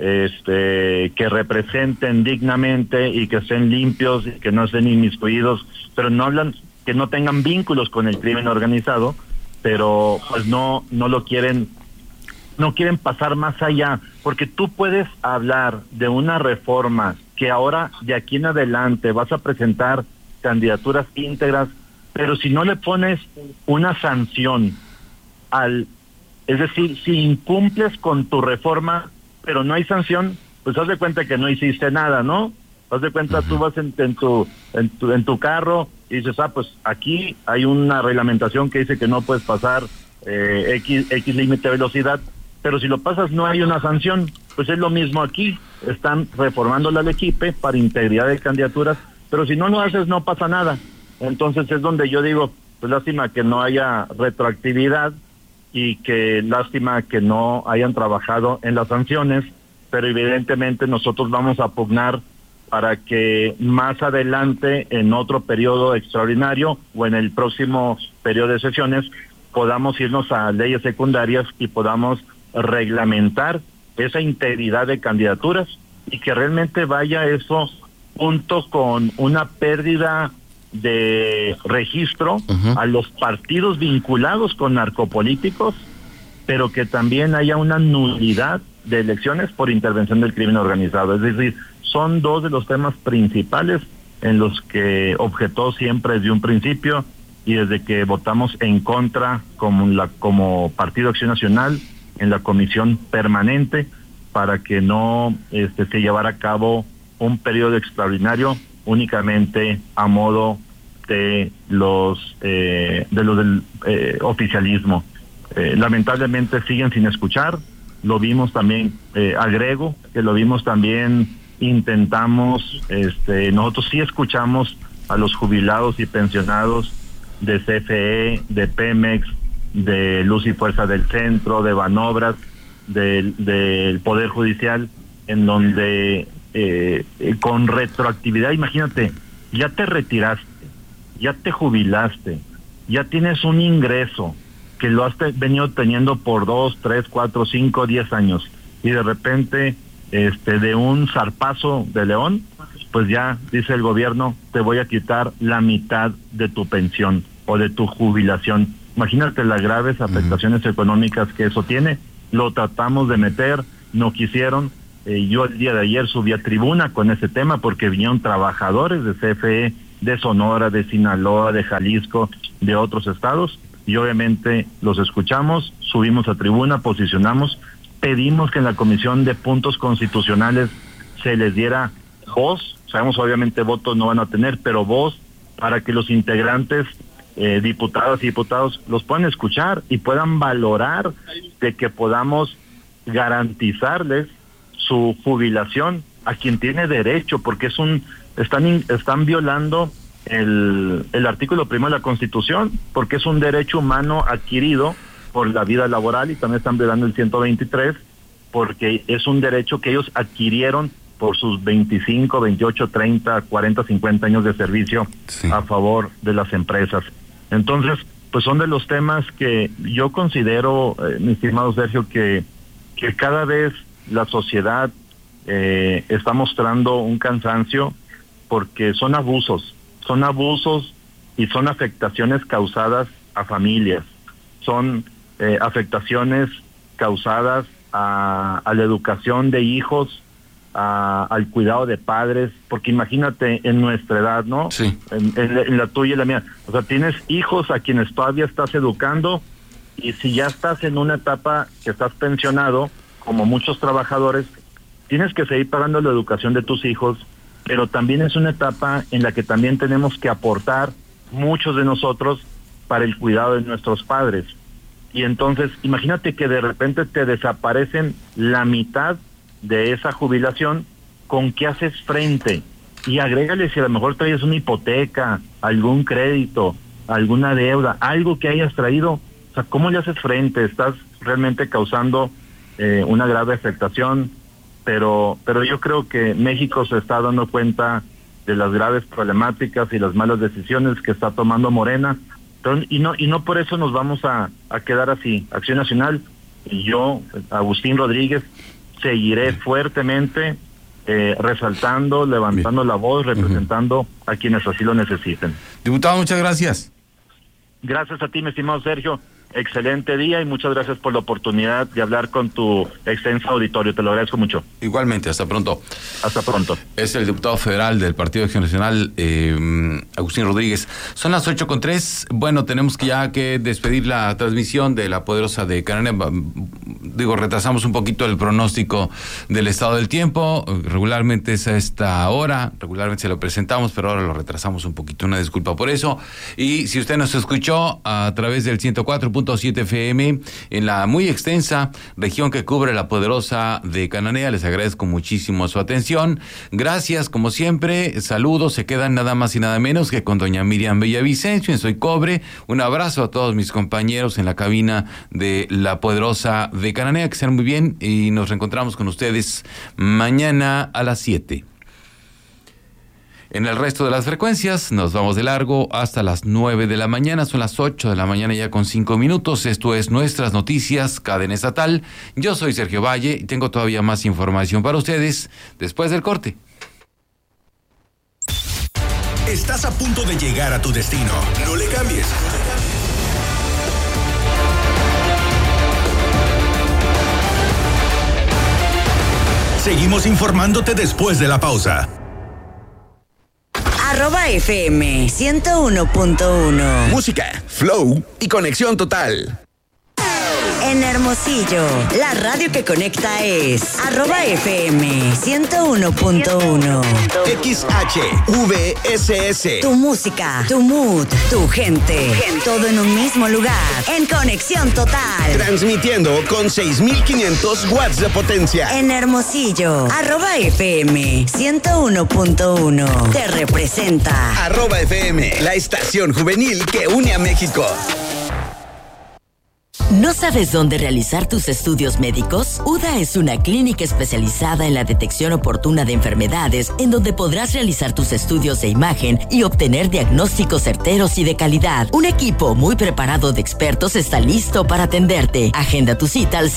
que representen dignamente y que estén limpios y que no estén inmiscuidos, pero no hablan que no tengan vínculos con el crimen organizado, pero pues no quieren pasar más allá, porque tú puedes hablar de una reforma que ahora de aquí en adelante vas a presentar candidaturas íntegras, pero si no le pones una sanción es decir, si incumples con tu reforma pero no hay sanción, pues haz de cuenta que no hiciste nada, ¿no? Haz de cuenta, tú vas en tu carro y dices, pues aquí hay una reglamentación que dice que no puedes pasar X límite de velocidad, pero si lo pasas no hay una sanción. Pues es lo mismo aquí, están reformando la LEGIPE para integridad de candidaturas, pero si no lo haces no pasa nada. Entonces es donde yo digo, pues lástima que no haya retroactividad, y que lástima que no hayan trabajado en las sanciones, pero evidentemente nosotros vamos a pugnar para que más adelante, en otro periodo extraordinario o en el próximo periodo de sesiones, podamos irnos a leyes secundarias y podamos reglamentar esa integridad de candidaturas y que realmente vaya eso junto con una pérdida de registro a los partidos vinculados con narcopolíticos, pero que también haya una nulidad de elecciones por intervención del crimen organizado. Es decir, son dos de los temas principales en los que objetó siempre desde un principio y desde que votamos en contra como Partido Acción Nacional en la comisión permanente para que no se llevara a cabo un periodo extraordinario únicamente a modo de los del oficialismo. Lamentablemente siguen sin escuchar, lo vimos también, agrego, que lo vimos también, intentamos, nosotros sí escuchamos a los jubilados y pensionados de CFE, de Pemex, de Luz y Fuerza del Centro, de Banobras, del Poder Judicial, en donde con retroactividad, imagínate, ya te retiraste, ya te jubilaste, ya tienes un ingreso que lo has venido teniendo por 2, 3, 4, 5, 10 años, y de repente, de un zarpazo de león, pues ya dice el gobierno, te voy a quitar la mitad de tu pensión o de tu jubilación. Imagínate las graves afectaciones económicas que eso tiene. Lo tratamos de meter, no quisieron. Yo el día de ayer subí a tribuna con ese tema porque vinieron trabajadores de CFE, de Sonora, de Sinaloa, de Jalisco, de otros estados, y obviamente los escuchamos, subimos a tribuna, posicionamos, pedimos que en la Comisión de Puntos Constitucionales se les diera voz. Sabemos obviamente votos no van a tener, pero voz para que los integrantes, diputadas y diputados, los puedan escuchar y puedan valorar de que podamos garantizarles su jubilación a quien tiene derecho, porque están violando el artículo 1 de la Constitución, porque es un derecho humano adquirido por la vida laboral, y también están violando el 123, porque es un derecho que ellos adquirieron por sus 25, 28, 30, 40, 50 años de servicio a favor de las empresas. Entonces, pues son de los temas que yo considero, mi estimado Sergio, que cada vez la sociedad está mostrando un cansancio, porque son abusos y son afectaciones causadas a familias, son afectaciones causadas a la educación de hijos, al cuidado de padres, porque imagínate en nuestra edad, ¿no? Sí. En la tuya y la mía, o sea, tienes hijos a quienes todavía estás educando, y si ya estás en una etapa que estás pensionado, como muchos trabajadores, tienes que seguir pagando la educación de tus hijos, pero también es una etapa en la que también tenemos que aportar muchos de nosotros para el cuidado de nuestros padres. Y entonces, imagínate que de repente te desaparecen la mitad de esa jubilación, ¿con qué haces frente? Y agrégale si a lo mejor traes una hipoteca, algún crédito, alguna deuda, algo que hayas traído, o sea, ¿cómo le haces frente? Estás realmente causando una grave afectación, pero yo creo que México se está dando cuenta de las graves problemáticas y las malas decisiones que está tomando Morena, y no por eso nos vamos a quedar así. Acción Nacional y yo, Agustín Rodríguez, seguiré fuertemente resaltando, levantando la voz, representando a quienes así lo necesiten. Diputado, muchas gracias. Gracias a ti, mi estimado Sergio. Excelente día y muchas gracias por la oportunidad de hablar con tu extenso auditorio. Te lo agradezco mucho. Igualmente, hasta pronto. Hasta pronto. Es el diputado federal del Partido Acción Nacional, Agustín Rodríguez. Son las 8:03. Bueno, tenemos que despedir la transmisión de La Poderosa de Cananea. Retrasamos un poquito el pronóstico del estado del tiempo. Regularmente es a esta hora. Regularmente se lo presentamos, pero ahora lo retrasamos un poquito. Una disculpa por eso. Y si usted nos escuchó a través del 104.7 FM en la muy extensa región que cubre La Poderosa de Cananea, les agradezco muchísimo su atención. Gracias, como siempre. Saludos, se quedan nada más y nada menos que con doña Miriam Villavicencio en Soy Cobre. Un abrazo a todos mis compañeros en la cabina de La Poderosa de Cananea, que sean muy bien, y nos reencontramos con ustedes mañana a las 7. En el resto de las frecuencias nos vamos de largo hasta las 9 de la mañana, son las 8 de la mañana ya con 5 minutos. Esto es Nuestras Noticias, cadena estatal. Yo soy Sergio Valle y tengo todavía más información para ustedes después del corte. Estás a punto de llegar a tu destino. No le cambies. Seguimos informándote después de la pausa. @FM 101.1. Música, flow y conexión total. En Hermosillo, la radio que conecta es @FM 101.1. XHVSS. Tu música, tu mood, tu gente. Todo en un mismo lugar. En conexión total. Transmitiendo con 6,500 watts de potencia. En Hermosillo, @FM 101.1. Te representa. @FM, la estación juvenil que une a México. ¿No sabes dónde realizar tus estudios médicos? UDA es una clínica especializada en la detección oportuna de enfermedades, en donde podrás realizar tus estudios de imagen y obtener diagnósticos certeros y de calidad. Un equipo muy preparado de expertos está listo para atenderte. Agenda tu cita al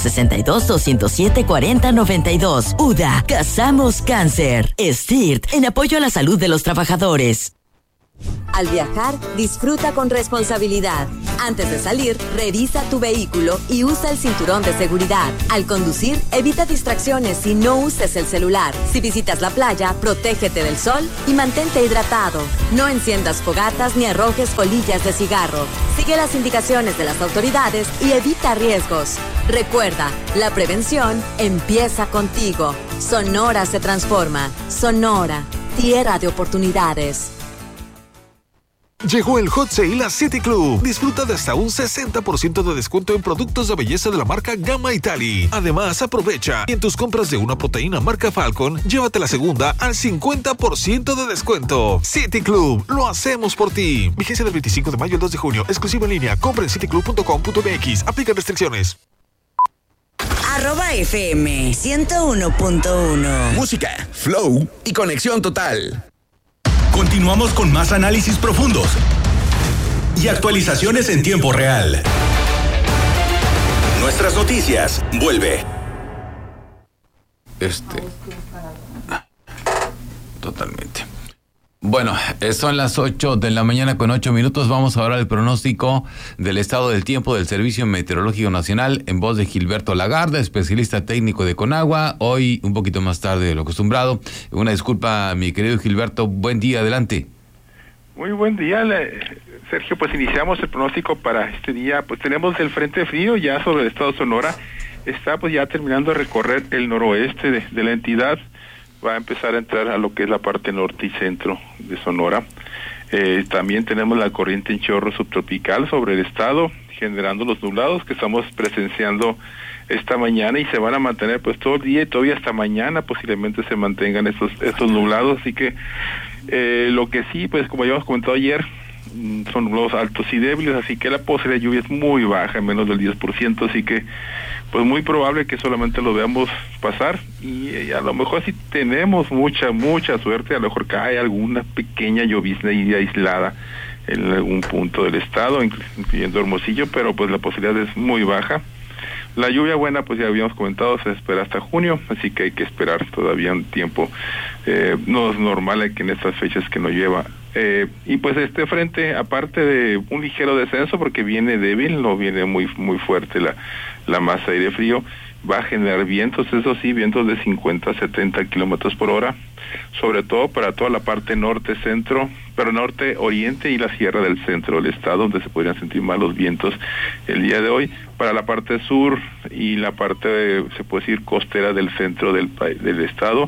662-207-4092. UDA, cazamos cáncer. STIRT, en apoyo a la salud de los trabajadores. Al viajar, disfruta con responsabilidad. Antes de salir, revisa tu vehículo y usa el cinturón de seguridad. Al conducir, evita distracciones y no uses el celular. Si visitas la playa, protégete del sol y mantente hidratado. No enciendas fogatas ni arrojes colillas de cigarro. Sigue las indicaciones de las autoridades y evita riesgos. Recuerda, la prevención empieza contigo. Sonora se transforma. Sonora, tierra de oportunidades. Llegó el Hot Sale a City Club. Disfruta de hasta un 60% de descuento en productos de belleza de la marca Gamma Italy. Además, aprovecha y en tus compras de una proteína marca Falcon, llévate la segunda al 50% de descuento. City Club, lo hacemos por ti. Vigencia del 25 de mayo al 2 de junio. Exclusivo en línea. Compra en cityclub.com.mx. Aplican restricciones. @FM 101.1. Música, flow y conexión total. Continuamos con más análisis profundos y actualizaciones en tiempo real. Nuestras noticias, vuelve. Totalmente. Bueno, son las 8 de la mañana con 8 minutos. Vamos ahora al pronóstico del estado del tiempo del Servicio Meteorológico Nacional en voz de Gilberto Lagarde, especialista técnico de Conagua. Hoy un poquito más tarde de lo acostumbrado. Una disculpa, mi querido Gilberto. Buen día, adelante. Muy buen día, Sergio. Pues iniciamos el pronóstico para este día. Pues tenemos el frente frío ya sobre el estado de Sonora. Está pues ya terminando de recorrer el noroeste de la entidad. Va a empezar a entrar a lo que es la parte norte y centro de Sonora. También tenemos la corriente en chorro subtropical sobre el estado, generando los nublados que estamos presenciando esta mañana y se van a mantener pues todo el día y todavía hasta mañana posiblemente se mantengan estos nublados. Así que lo que sí, pues como ya hemos comentado ayer, son nublados altos y débiles, así que la posibilidad de lluvia es muy baja, menos del 10%, así que pues muy probable que solamente lo veamos pasar y a lo mejor si tenemos mucha suerte, a lo mejor cae alguna pequeña llovizna aislada en algún punto del estado, incluyendo Hermosillo, pero pues la posibilidad es muy baja. La lluvia buena, pues ya habíamos comentado, se espera hasta junio, así que hay que esperar todavía un tiempo. No es normal que en estas fechas que no llueva. Y pues este frente, aparte de un ligero descenso, porque viene débil, no viene muy fuerte la masa de aire frío, va a generar vientos, eso sí, vientos de 50 a 70 kilómetros por hora, sobre todo para toda la parte norte-centro, pero norte-oriente y la sierra del centro del estado, donde se podrían sentir más los vientos el día de hoy. Para la parte sur y la parte, se puede decir, costera del centro del estado,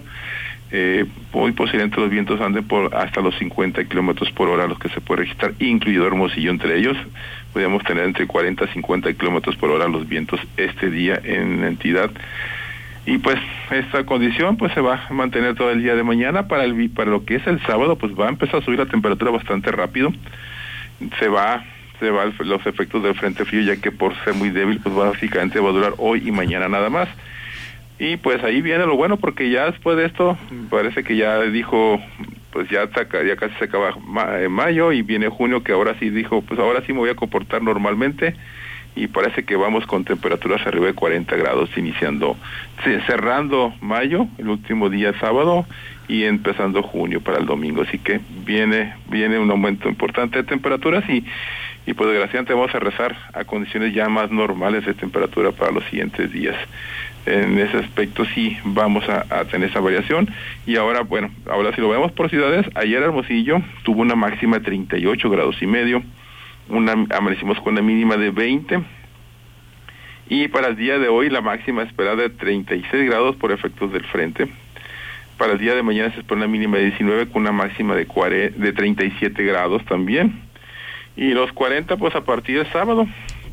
muy posiblemente los vientos anden por hasta los 50 kilómetros por hora, los que se puede registrar, incluido Hermosillo entre ellos. Podríamos tener entre 40 a 50 kilómetros por hora los vientos este día en la entidad. Y pues esta condición pues se va a mantener todo el día de mañana. Para lo que es el sábado, pues va a empezar a subir la temperatura bastante rápido. Se va los efectos del frente frío, ya que por ser muy débil, pues básicamente va a durar hoy y mañana nada más. Y pues ahí viene lo bueno, porque ya después de esto, parece que ya dijo, pues ya casi se acaba mayo y viene junio, que ahora sí dijo, pues ahora sí me voy a comportar normalmente, y parece que vamos con temperaturas arriba de 40 grados cerrando mayo, el último día sábado, y empezando junio para el domingo. Así que viene un aumento importante de temperaturas y pues desgraciadamente vamos a rezar a condiciones ya más normales de temperatura para los siguientes días. En ese aspecto sí vamos a tener esa variación. Y ahora si lo vemos por ciudades, ayer Hermosillo tuvo una máxima de 38 grados y medio, amanecimos con una mínima de 20, Y para el día de hoy la máxima esperada de 36 grados por efectos del frente. Para el día de mañana se espera una mínima de 19 con una máxima de 37 grados también. Y los 40 pues a partir del sábado.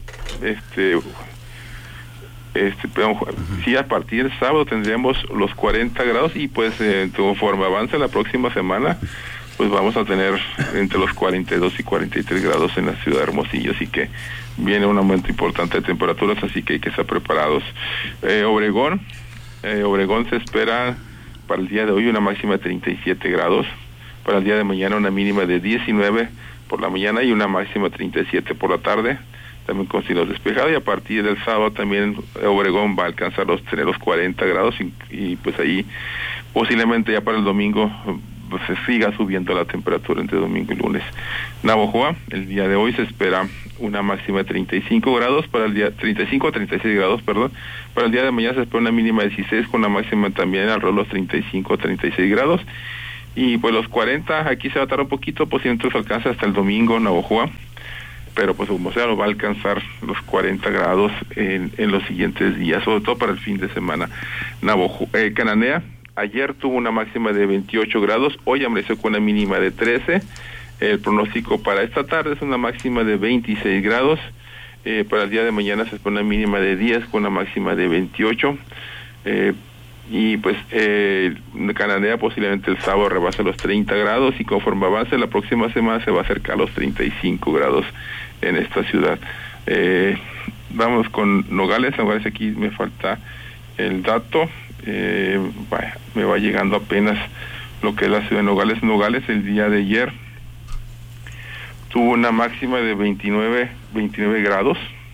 Sí, a partir del sábado tendríamos los 40 grados y pues conforme avance la próxima semana pues vamos a tener entre los 42 y 43 grados en la ciudad de Hermosillo, así que viene un aumento importante de temperaturas, así que hay que estar preparados. Obregón se espera para el día de hoy una máxima de 37 grados, para el día de mañana una mínima de 19 por la mañana y una máxima de 37 por la tarde, también con cielos despejados, y a partir del sábado también Obregón va a alcanzar los 40 grados y pues ahí posiblemente ya para el domingo pues se siga subiendo la temperatura entre domingo y lunes. Navojoa, el día de hoy se espera una máxima de 35 grados, para el día 35 a 36 grados, perdón. Para el día de mañana se espera una mínima de 16 con una máxima también alrededor de los 35 a 36 grados. Y pues los 40, aquí se va a tardar un poquito, posiblemente se alcanza hasta el domingo Navojoa, pero pues como sea lo va a alcanzar los 40 grados en los siguientes días, sobre todo para el fin de semana. Cananea, ayer tuvo una máxima de 28 grados, hoy amaneció con una mínima de 13. El pronóstico para esta tarde es una máxima de 26 grados. Para el día de mañana se espera una mínima de 10 con una máxima de 28. Y pues Cananea posiblemente el sábado rebasa los 30 grados y conforme avance la próxima semana se va a acercar a los 35 grados en esta ciudad. Vamos con Nogales. Aquí me falta el dato. Me va llegando apenas lo que es la ciudad de Nogales. Nogales el día de ayer tuvo una máxima de 29 grados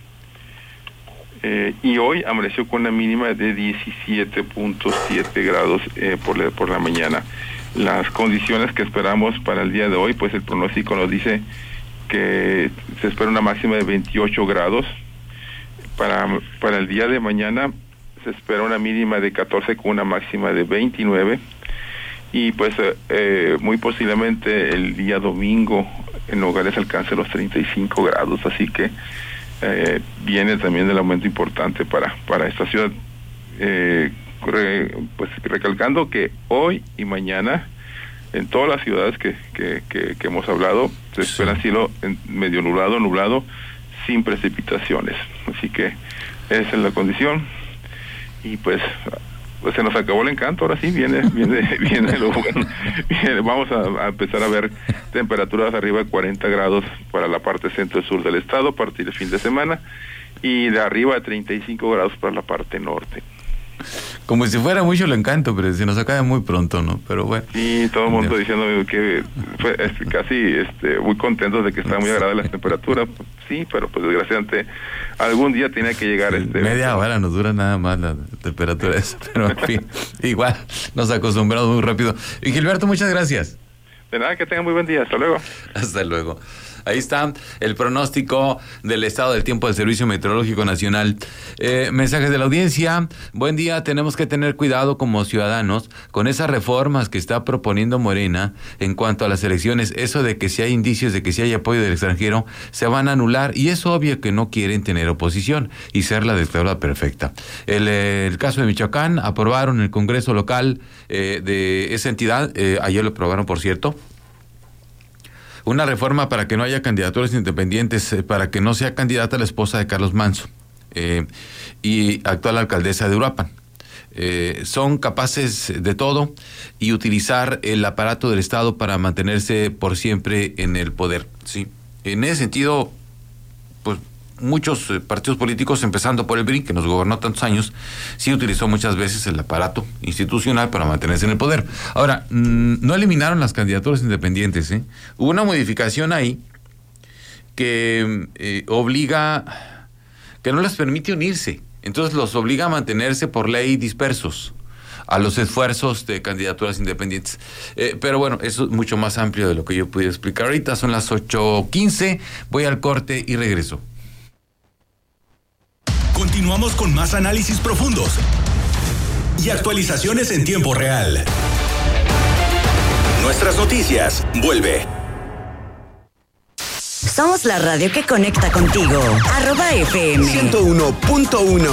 y hoy amaneció con una mínima de 17.7 grados por la mañana. Las condiciones que esperamos para el día de hoy, pues el pronóstico nos dice que se espera una máxima de 28 grados. Para el día de mañana se espera una mínima de 14 con una máxima de 29 y pues muy posiblemente el día domingo en Nogales alcance los 35 grados, así que viene también el aumento importante para esta ciudad, pues recalcando que hoy y mañana en todas las ciudades que hemos hablado se espera cielo medio nublado sin precipitaciones, así que esa es la condición. Y pues se nos acabó el encanto, ahora sí viene lo bueno. Vamos a empezar a ver temperaturas arriba de 40 grados para la parte centro y sur del estado a partir del fin de semana y de arriba de 35 grados para la parte norte. Como si fuera mucho el encanto, pero se nos acaba muy pronto, ¿no? Pero bueno. Sí, todo el mundo diciendo que fue casi muy contentos de que está muy agradable la temperatura. Sí, pero pues desgraciadamente algún día tiene que llegar media hora nos dura nada más la temperatura esa, pero en fin, igual nos acostumbramos muy rápido. Y Gilberto, muchas gracias. De nada, que tengan muy buen día. Hasta luego. Hasta luego. Ahí está el pronóstico del estado del tiempo del Servicio Meteorológico Nacional. Mensajes de la audiencia. Buen día, tenemos que tener cuidado como ciudadanos con esas reformas que está proponiendo Morena en cuanto a las elecciones. Eso de que si hay indicios de que si hay apoyo del extranjero, se van a anular. Y es obvio que no quieren tener oposición y ser la dictadura perfecta. El caso de Michoacán, aprobaron el Congreso local de esa entidad, ayer lo aprobaron, por cierto, una reforma para que no haya candidaturas independientes, para que no sea candidata la esposa de Carlos Manzo y actual alcaldesa de Uruapan. Son capaces de todo y utilizar el aparato del Estado para mantenerse por siempre en el poder. Sí. En ese sentido, pues muchos partidos políticos, empezando por el PRI, que nos gobernó tantos años, sí utilizó muchas veces el aparato institucional para mantenerse en el poder. Ahora, no eliminaron las candidaturas independientes, ¿eh? Hubo una modificación ahí que obliga, que no les permite unirse, entonces los obliga a mantenerse por ley dispersos a los esfuerzos de candidaturas independientes. Pero bueno, eso es mucho más amplio de lo que yo pude explicar ahorita. Son las 8:15, voy al corte y regreso. Continuamos con más análisis profundos y actualizaciones en tiempo real. Nuestras noticias, vuelve. Somos la radio que conecta contigo. @FM 101.1.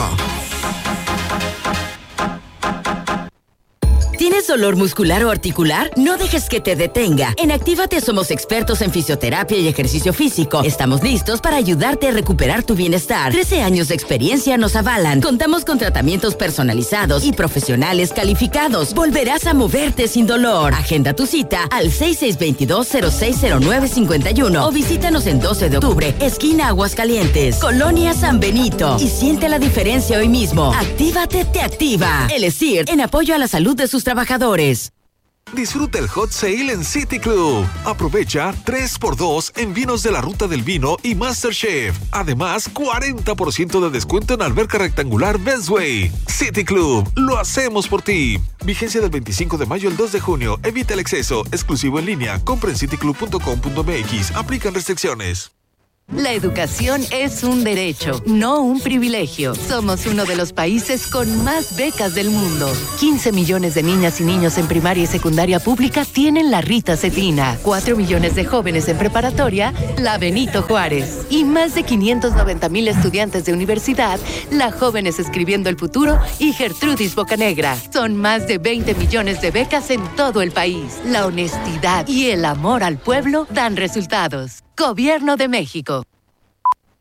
¿Tienes dolor muscular o articular? No dejes que te detenga. En Actívate somos expertos en fisioterapia y ejercicio físico. Estamos listos para ayudarte a recuperar tu bienestar. 13 años de experiencia nos avalan. Contamos con tratamientos personalizados y profesionales calificados. Volverás a moverte sin dolor. Agenda tu cita al 6622-060951 o visítanos en 12 de octubre, esquina Aguascalientes, Colonia San Benito. Y siente la diferencia hoy mismo. Actívate te activa. El ESIR, en apoyo a la salud de sus trabajadores. Disfruta el Hot Sale en City Club. Aprovecha 3x2 en vinos de la Ruta del Vino y MasterChef. Además, 40% de descuento en alberca rectangular Bestway. City Club, lo hacemos por ti. Vigencia del 25 de mayo al 2 de junio. Evita el exceso. Exclusivo en línea. Compra en cityclub.com.mx. Aplican restricciones. La educación es un derecho, no un privilegio. Somos uno de los países con más becas del mundo. 15 millones de niñas y niños en primaria y secundaria pública tienen la Rita Cetina. 4 millones de jóvenes en preparatoria, la Benito Juárez. Y más de 590,000 estudiantes de universidad, la Jóvenes Escribiendo el Futuro y Gertrudis Bocanegra. Son más de 20 millones de becas en todo el país. La honestidad y el amor al pueblo dan resultados. Gobierno de México.